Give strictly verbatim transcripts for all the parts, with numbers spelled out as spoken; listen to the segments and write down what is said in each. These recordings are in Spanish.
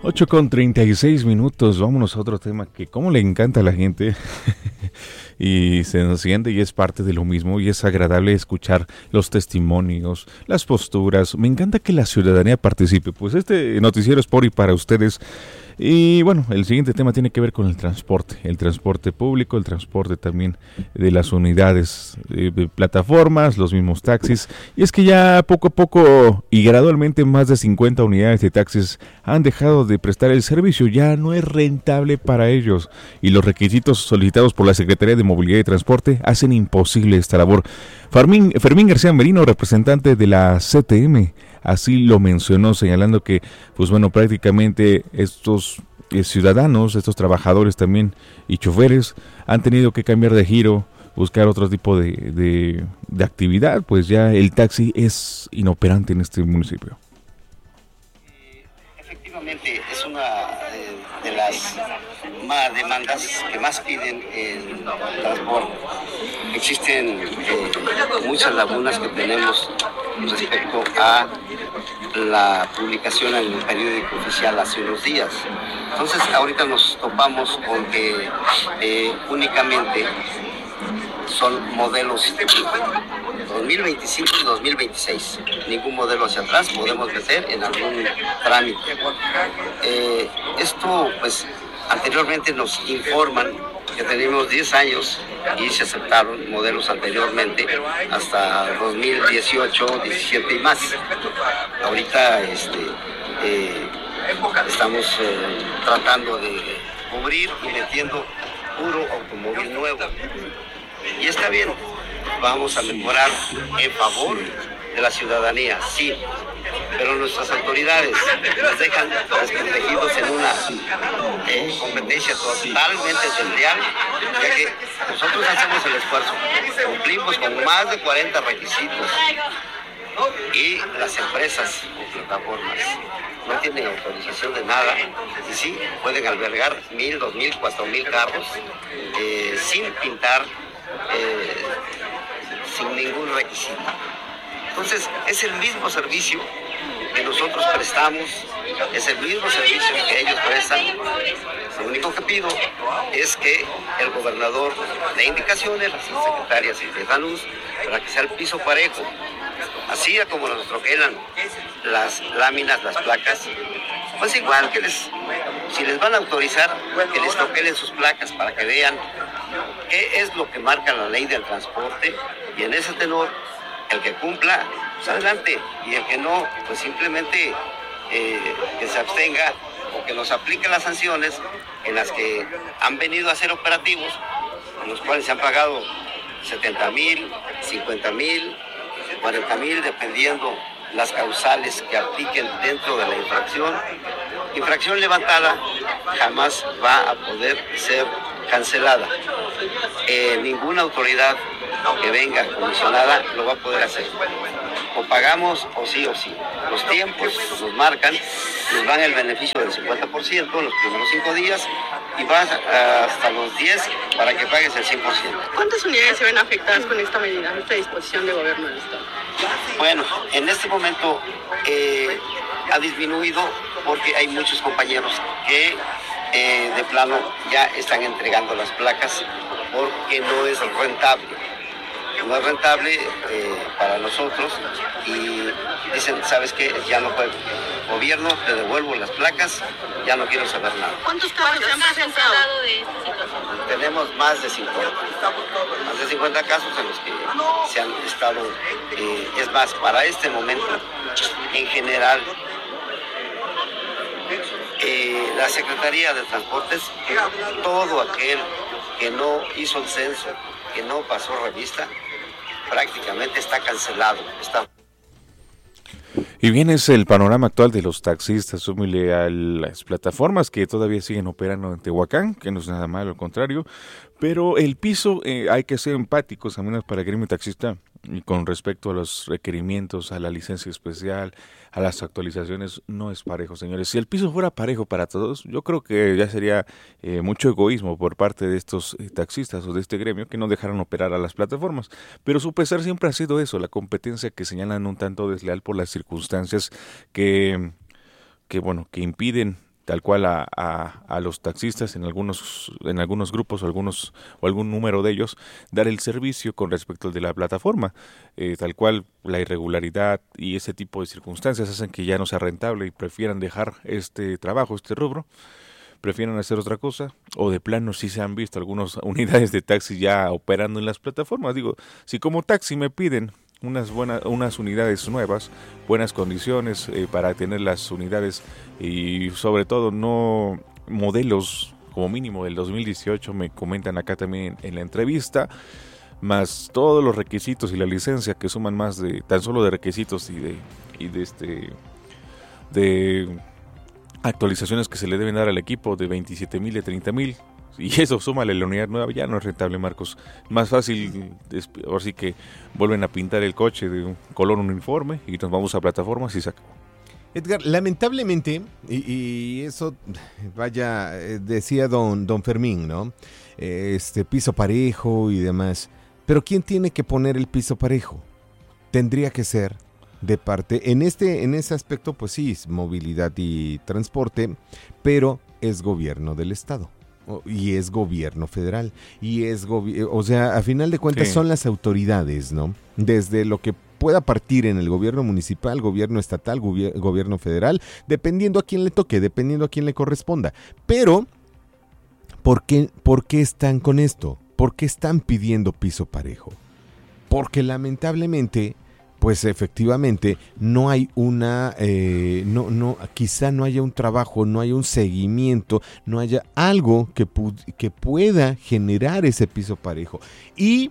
Ocho con treinta y seis minutos, vámonos a otro tema que como le encanta a la gente y se nos siente y es parte de lo mismo y es agradable escuchar los testimonios, las posturas. Me encanta que la ciudadanía participe, pues este noticiero es por y para ustedes. Y bueno, el siguiente tema tiene que ver con el transporte, el transporte público, el transporte también de las unidades de, de plataformas, los mismos taxis. Y es que ya poco a poco y gradualmente más de cincuenta unidades de taxis han dejado de prestar el servicio, ya no es rentable para ellos. Y los requisitos solicitados por la Secretaría de Movilidad y Transporte hacen imposible esta labor. Fermín, Fermín García Merino, representante de la C T M, así lo mencionó, señalando que, pues bueno, prácticamente estos eh, ciudadanos, estos trabajadores también y choferes han tenido que cambiar de giro, buscar otro tipo de, de, de actividad, pues ya el taxi es inoperante en este municipio. Efectivamente, es una eh, de las más demandas que más piden el transporte. Existen eh, muchas lagunas que tenemos respecto a la publicación en el periódico oficial hace unos días. Entonces ahorita nos topamos con que eh, únicamente son modelos dos mil veinticinco y dos mil veintiséis. Ningún modelo hacia atrás podemos meter en algún trámite. Eh, esto, pues, anteriormente nos informan que tenemos diez años y se aceptaron modelos anteriormente hasta dos mil dieciocho, diecisiete y más. Ahorita este, eh, estamos eh, tratando de cubrir y metiendo puro automóvil nuevo. Y está bien, vamos a mejorar en favor de la ciudadanía, sí, pero nuestras autoridades nos dejan desprotegidos en una eh, competencia totalmente desleal, ya que nosotros hacemos el esfuerzo, cumplimos con más de cuarenta requisitos y las empresas o plataformas no tienen autorización de nada y sí pueden albergar mil, dos mil, cuatro mil carros eh, sin pintar, eh, sin ningún requisito. Entonces, es el mismo servicio que nosotros prestamos, es el mismo servicio que ellos prestan. Lo único que pido es que el gobernador dé indicaciones, las secretarias de salud, para que sea el piso parejo. Así como nos troquelan las láminas, las placas, pues igual que les, si les van a autorizar, que les troquelen sus placas para que vean qué es lo que marca la ley del transporte, y en ese tenor, el que cumpla, pues adelante, y el que no, pues simplemente eh, que se abstenga o que nos aplique las sanciones en las que han venido a hacer operativos, en los cuales se han pagado setenta mil, cincuenta mil, cuarenta mil, dependiendo las causales que apliquen dentro de la infracción. Infracción levantada jamás va a poder ser cancelada. Eh, ninguna autoridad que venga comisionada lo va a poder hacer. O pagamos o sí o sí. Los tiempos nos marcan, nos dan el beneficio del cincuenta por ciento en los primeros cinco días y vas hasta los diez para que pagues el cien por ciento. ¿Cuántas unidades se ven afectadas con esta medida, esta disposición de gobierno del Estado? Bueno, en este momento eh, ha disminuido porque hay muchos compañeros que eh, de plano ya están entregando las placas porque no es rentable. No es rentable eh, para nosotros y dicen, ¿sabes qué? Ya no puedo. Gobierno, te devuelvo las placas, ya no quiero saber nada. ¿Cuántos casos se han presentado de esta situación? Tenemos más de cincuenta. Más de cincuenta casos en los que se han estado, eh, es más, para este momento, en general, eh, la Secretaría de Transportes, todo aquel que no hizo el censo, que no pasó revista, prácticamente está cancelado. Está... Y bien, es el panorama actual de los taxistas, súmele a las plataformas que todavía siguen operando en Tehuacán, que no es nada malo, al contrario, pero el piso, eh, hay que ser empáticos, al menos para el gremio taxista, y con respecto a los requerimientos, a la licencia especial, a las actualizaciones, no es parejo, señores. Si el piso fuera parejo para todos, yo creo que ya sería eh, mucho egoísmo por parte de estos eh, taxistas o de este gremio que no dejaran operar a las plataformas. Pero su pesar siempre ha sido eso, la competencia que señalan un tanto desleal por las circunstancias que, que bueno, que impiden tal cual a, a, a los taxistas en algunos en algunos grupos o algunos o algún número de ellos dar el servicio con respecto al de la plataforma, eh, tal cual la irregularidad y ese tipo de circunstancias hacen que ya no sea rentable y prefieran dejar este trabajo, este rubro, prefieren hacer otra cosa, o de plano sí se han visto algunas unidades de taxi ya operando en las plataformas. Digo, si como taxi me piden unas buenas, unas unidades nuevas, buenas condiciones eh, para tener las unidades y sobre todo no modelos como mínimo del dos mil dieciocho, me comentan acá también en la entrevista, más todos los requisitos y la licencia que suman más de tan solo de requisitos y de y de este de actualizaciones que se le deben dar al equipo de veintisiete mil, de treinta mil. Y eso, súmale la unidad nueva, ya no es rentable, Marcos. Más fácil, ahora sí que vuelven a pintar el coche de un color uniforme y nos vamos a plataformas y se acabó. Edgar, lamentablemente, y, y eso, vaya, decía don, don Fermín, ¿no? Este piso parejo y demás. Pero ¿quién tiene que poner el piso parejo? Tendría que ser de parte, en este, en ese aspecto, pues sí, es movilidad y transporte, pero es gobierno del estado. Y es gobierno federal, y es gobi- o sea, a final de cuentas sí. Son las autoridades, ¿no? Desde lo que pueda partir en el gobierno municipal, gobierno estatal, gobier- gobierno federal, dependiendo a quién le toque, dependiendo a quién le corresponda. Pero, ¿por qué, por qué están con esto? ¿Por qué están pidiendo piso parejo? Porque lamentablemente, pues efectivamente no hay una, eh, no, no, quizá no haya un trabajo, no haya un seguimiento, no haya algo que, pu- que pueda generar ese piso parejo. Y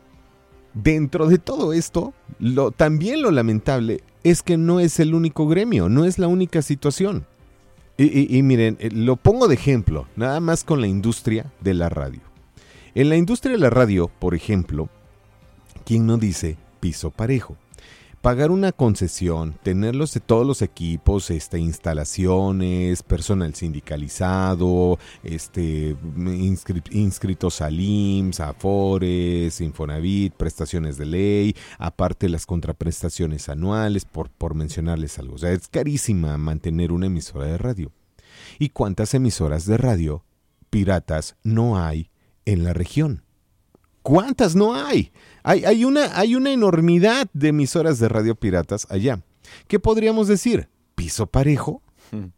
dentro de todo esto, lo, también lo lamentable es que no es el único gremio, no es la única situación. Y, y, y miren, lo pongo de ejemplo, nada más con la industria de la radio. En la industria de la radio, por ejemplo, ¿quién no dice piso parejo? Pagar una concesión, tener los, todos los equipos, este, instalaciones, personal sindicalizado, este, inscri- inscritos al I M S S, Afores, Infonavit, prestaciones de ley, aparte las contraprestaciones anuales, por, por mencionarles algo. O sea, es carísima mantener una emisora de radio. ¿Y cuántas emisoras de radio piratas no hay en la región? ¿Cuántas no hay? Hay, hay, una, hay una enormidad de emisoras de radio piratas allá. ¿Qué podríamos decir? ¿Piso parejo? Hmm.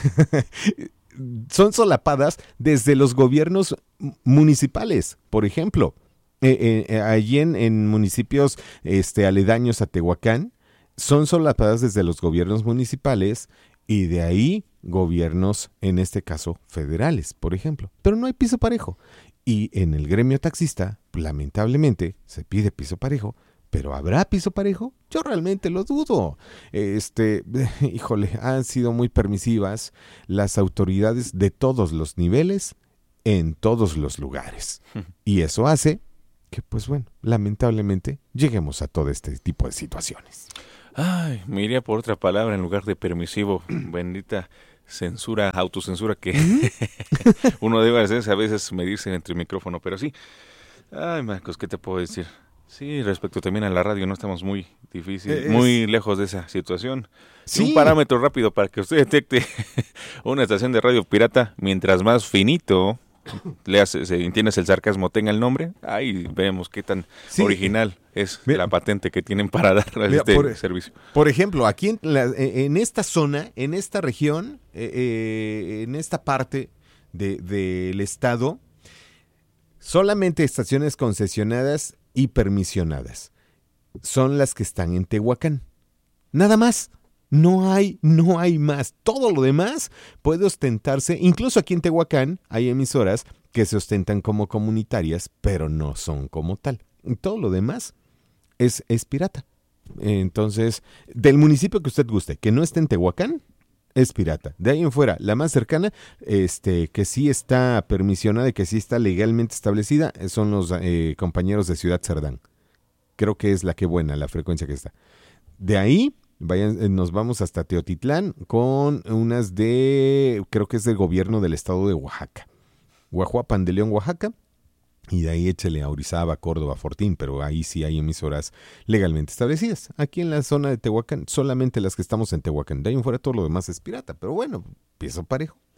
Son solapadas desde los gobiernos municipales, por ejemplo. Eh, eh, allí en, en municipios este, aledaños a Tehuacán, son solapadas desde los gobiernos municipales y de ahí gobiernos, en este caso, federales, por ejemplo. Pero no hay piso parejo. Y en el gremio taxista, lamentablemente, se pide piso parejo, pero ¿habrá piso parejo? Yo realmente lo dudo. Este, híjole, han sido muy permisivas las autoridades de todos los niveles, en todos los lugares. Y eso hace que, pues bueno, lamentablemente, lleguemos a todo este tipo de situaciones. Ay, me iría por otra palabra en lugar de permisivo, bendita censura, autocensura que uno debe hacerse a veces medirse entre el micrófono, pero sí. Ay, Marcos, ¿qué te puedo decir? Sí, respecto también a la radio, no estamos muy difíciles, es... muy lejos de esa situación. Sí. Un parámetro rápido para que usted detecte una estación de radio pirata, mientras más finito, le hace, se entiendes el sarcasmo, tenga el nombre, ahí vemos qué tan sí. original es mira, la patente que tienen para dar mira, este por, servicio. Por ejemplo, aquí en, la, en esta zona, en esta región, eh, eh, en esta parte de, del estado, solamente estaciones concesionadas y permisionadas son las que están en Tehuacán. Nada más. No hay, no hay más. Todo lo demás puede ostentarse, incluso aquí en Tehuacán hay emisoras que se ostentan como comunitarias, pero no son como tal. Todo lo demás es, es pirata. Entonces, del municipio que usted guste, que no esté en Tehuacán, es pirata. De ahí en fuera, la más cercana, este, que sí está permisionada y que sí está legalmente establecida, son los eh, compañeros de Ciudad Cerdán. Creo que es la que buena, la frecuencia que está. De ahí... Vayan, nos vamos hasta Teotitlán con unas de, creo que es del gobierno del estado de Oaxaca. Guajuapan de León, Oaxaca. Y de ahí échele a Orizaba, Córdoba, Fortín, pero ahí sí hay emisoras legalmente establecidas. Aquí en la zona de Tehuacán, solamente las que estamos en Tehuacán. De ahí en fuera todo lo demás es pirata. Pero bueno, pienso parejo.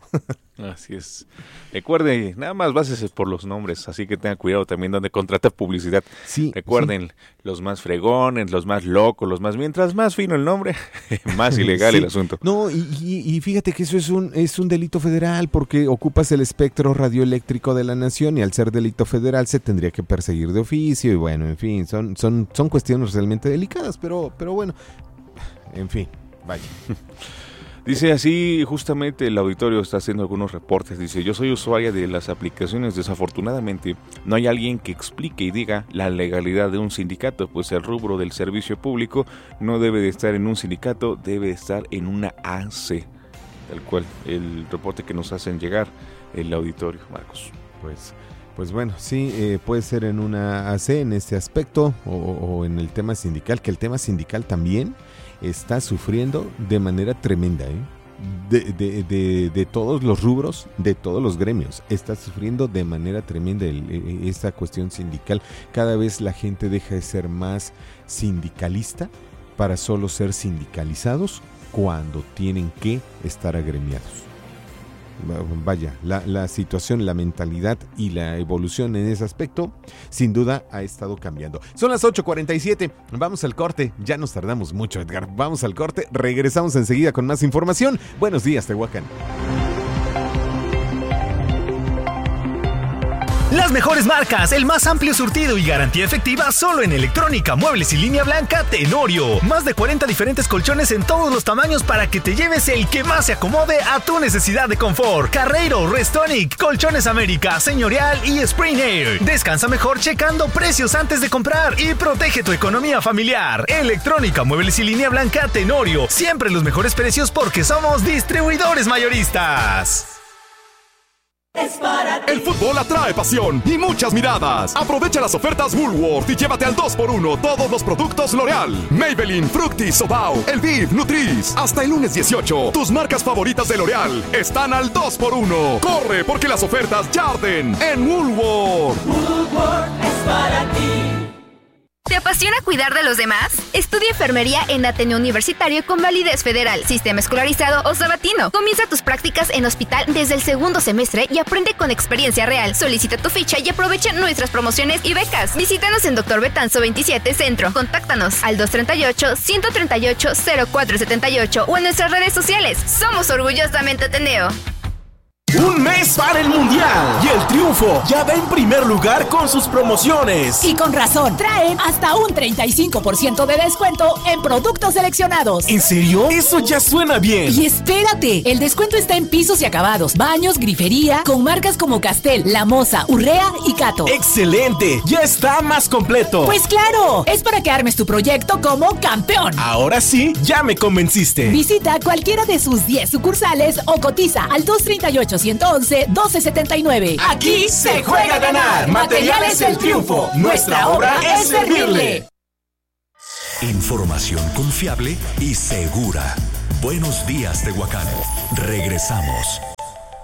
Así es. Recuerde, nada más básese por los nombres, así que tenga cuidado también donde contrata publicidad. Sí, Recuerden, sí. Los más fregones, los más locos, los más... Mientras más fino el nombre, más ilegal sí. el asunto. No, y, y, y fíjate que eso es un, es un delito federal porque ocupas el espectro radioeléctrico de la nación y al ser delito federal se tendría que perseguir de oficio y bueno, en fin, son, son, son cuestiones realmente delicadas, pero, pero bueno, en fin, vaya. Dice así, justamente el auditorio está haciendo algunos reportes, dice, yo soy usuaria de las aplicaciones, desafortunadamente no hay alguien que explique y diga la legalidad de un sindicato, pues el rubro del servicio público no debe de estar en un sindicato, debe de estar en una A C, tal cual, el reporte que nos hacen llegar el auditorio, Marcos. Pues... Pues bueno, sí, eh, puede ser en una A C en este aspecto o, o en el tema sindical, que el tema sindical también está sufriendo de manera tremenda, ¿eh? de, de, de, de todos los rubros, de todos los gremios, está sufriendo de manera tremenda el, esta cuestión sindical. Cada vez la gente deja de ser más sindicalista para solo ser sindicalizados cuando tienen que estar agremiados. Vaya, la, la situación, la mentalidad y la evolución en ese aspecto sin duda ha estado cambiando. Son las ocho cuarenta y siete, vamos al corte, ya nos tardamos mucho, Edgar, vamos al corte, regresamos enseguida con más información. Buenos días, Tehuacán. Las mejores marcas, el más amplio surtido y garantía efectiva solo en Electrónica, Muebles y Línea Blanca Tenorio. Más de cuarenta diferentes colchones en todos los tamaños para que te lleves el que más se acomode a tu necesidad de confort. Carreiro, Restonic, Colchones América, Señorial y Spring Air. Descansa mejor checando precios antes de comprar y protege tu economía familiar. Electrónica, Muebles y Línea Blanca Tenorio. Siempre los mejores precios porque somos distribuidores mayoristas. El fútbol atrae pasión y muchas miradas. Aprovecha las ofertas Woolworth y llévate al dos por uno todos los productos L'Oreal, Maybelline, Fructis, Sobao, Elvive, Nutris. Hasta el lunes dieciocho, tus marcas favoritas de L'Oreal están al dos por uno. Corre porque las ofertas ya arden en Woolworth. Woolworth es para ti. ¿Te apasiona cuidar de los demás? Estudia enfermería en Ateneo Universitario con validez federal, sistema escolarizado o sabatino. Comienza tus prácticas en hospital desde el segundo semestre y aprende con experiencia real. Solicita tu ficha y aprovecha nuestras promociones y becas. Visítanos en Doctor Betanzo veintisiete Centro. Contáctanos al dos tres ocho, uno tres ocho, cero cuatro siete ocho o en nuestras redes sociales. Somos orgullosamente Ateneo. Un mes para el Mundial y el Triunfo ya va en primer lugar con sus promociones. Y con razón, traen hasta un treinta y cinco por ciento de descuento en productos seleccionados. ¿En serio? Eso ya suena bien. Y espérate, el descuento está en pisos y acabados, baños, grifería, con marcas como Castel, La Moza, Urrea y Cato. ¡Excelente! Ya está más completo. Pues claro, es para que armes tu proyecto como campeón. Ahora sí, ya me convenciste. Visita cualquiera de sus diez sucursales o cotiza al dos tres ocho, uno once, doce setenta y nueve. Aquí se juega a ganar. Materiales El Triunfo. Nuestra obra es servirle. Información confiable y segura. Buenos días, Tehuacán. Regresamos.